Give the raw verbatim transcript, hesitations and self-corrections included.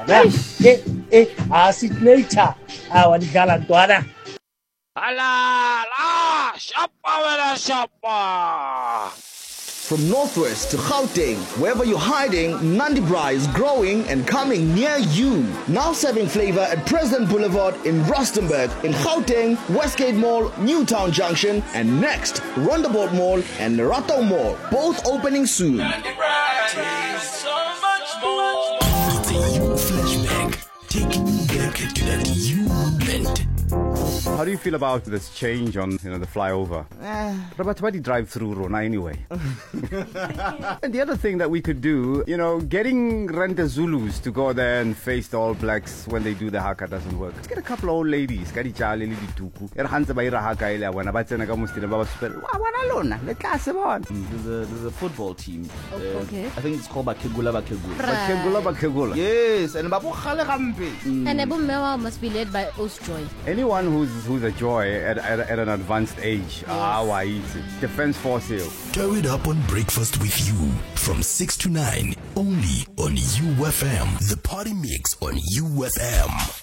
Eh, eh, a signature, our Galantuana. Ala, la, shoppa, wala, shoppa. From Northwest to Gauteng, wherever you're hiding, Nandi Bra is growing and coming near you. Now serving flavor at President Boulevard in Rustenburg, in Gauteng, Westgate Mall, Newtown Junction, and next, Rondeboort Mall and Nerato Mall, both opening soon. Nandi Bra, taste so much more. It's a you flashback, taking you back to that you moment. How do you feel about this change on, you know, the flyover? Eh, but why do you drive through Rona anyway? And the other thing that we could do, you know, getting Renta Zulus to go there and face the All Blacks when they do the haka doesn't work. Let's get a couple of old ladies. There's a, there's a football team. Oh, uh, okay. I think it's called Bakegula Bakegula. Right. Bakegula Bakegula. Yes, and Babu Khale Gampe. And Abu Mewa must be led by Ostjoy. Anyone who's who's a joy at, at, at an advanced age, ah, why it's Defense Force here. Throw it up on Breakfast with You from six to nine, only on U F M. The Party Mix on U F M.